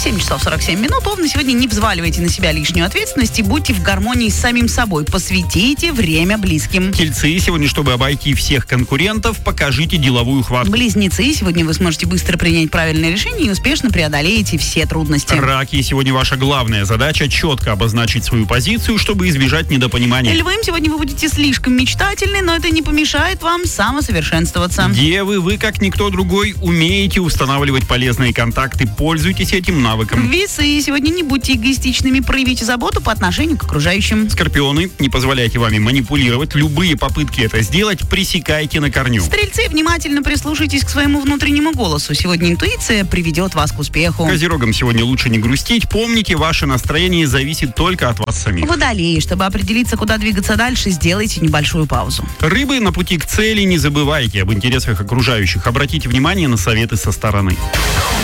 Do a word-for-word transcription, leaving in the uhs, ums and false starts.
семь часов сорок семь минут. Овны, сегодня не взваливайте на себя лишнюю ответственность и будьте в гармонии с самим собой. Посвятите время близким. Тельцы, сегодня, чтобы обойти всех конкурентов, покажите деловую хватку. Близнецы, сегодня вы сможете быстро принять правильное решение и успешно преодолеете все трудности. Раки, сегодня ваша главная задача четко обозначить свою позицию, чтобы избежать недопонимания. Львы, сегодня вы будете слишком мечтательны, но это не помешает вам самосовершенствоваться. Девы, вы, как никто другой, умеете устанавливать полезные контакты. Пользуйтесь этим навыком. Весы, сегодня не будьте эгоистичными, проявите заботу по отношению к окружающим. Скорпионы, не позволяйте вами манипулировать. Любые попытки это сделать пресекайте на корню. Стрельцы, внимательно прислушайтесь к своему внутреннему голосу. Сегодня интуиция приведет вас к успеху. Козерогам сегодня лучше не грустить. Помните, ваше настроение зависит только от вас самих. Водолеи, чтобы определиться, куда двигаться дальше, сделайте небольшую паузу. Рыбы, на пути к цели не забывайте об интересах окружающих. Обратите внимание на советы со стороны.